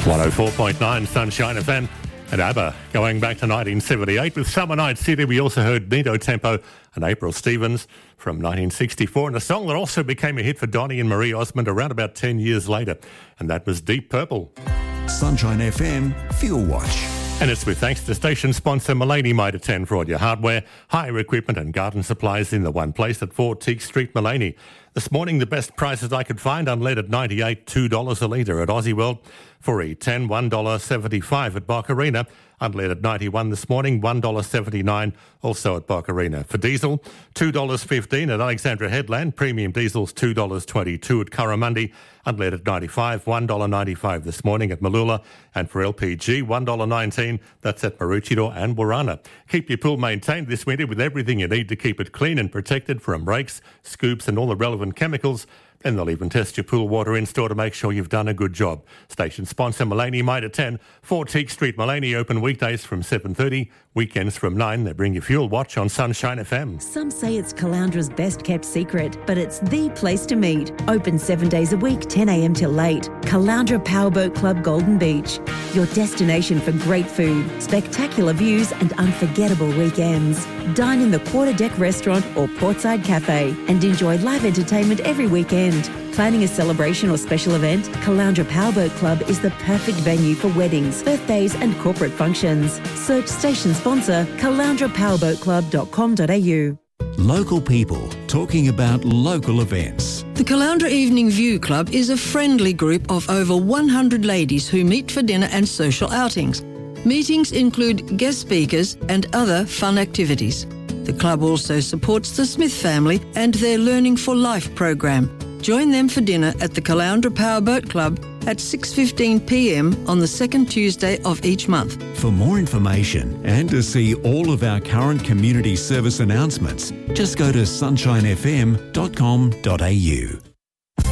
104.9 Sunshine FM and ABBA going back to 1978 with Summer Night City. We also heard Nito Tempo and April Stevens from 1964, and a song that also became a hit for Donny and Marie Osmond around about 10 years later, and that was Deep Purple. Sunshine FM Fuel Watch. And it's with thanks to station sponsor Mullaney Mitre 10 for all your hardware, hire equipment and garden supplies in the one place at 4 Teague Street, Mullaney. This morning, the best prices I could find, unleaded 98, $2 a litre at Aussie World. For E10, $1.75 at Boccarina. Unleaded 91 this morning, $1.79 also at Boccarina. For diesel, $2.15 at Alexandra Headland. Premium diesel's $2.22 at Curramundi. Unleaded 95, $1.95 this morning at Malula. And for LPG, $1.19. That's at Maroochydore and Warana. Keep your pool maintained this winter with everything you need to keep it clean and protected from rakes, scoops and all the relevant chemicals. And they'll even test your pool water in-store to make sure you've done a good job. Station sponsor Mullaney Mitre 10, 4 Teague Street, Mullaney, open weekdays from 7:30, weekends from 9. They bring you Fuel Watch on Sunshine FM. Some say it's Caloundra's best kept secret, but it's the place to meet. Open 7 days a week, 10 a.m. till late. Caloundra Powerboat Club Golden Beach. Your destination for great food, spectacular views and unforgettable weekends. Dine in the Quarter Deck Restaurant or Portside Cafe and enjoy live entertainment every weekend. Planning a celebration or special event? Caloundra Powerboat Club is the perfect venue for weddings, birthdays and corporate functions. Search station sponsor caloundrapowerboatclub.com.au. Local people talking about local events. The Caloundra Evening View Club is a friendly group of over 100 ladies who meet for dinner and social outings. Meetings include guest speakers and other fun activities. The club also supports the Smith family and their Learning for Life program. Join them for dinner at the Caloundra Powerboat Club at 6:15 p.m. on the second Tuesday of each month. For more information and to see all of our current community service announcements, just go to sunshinefm.com.au.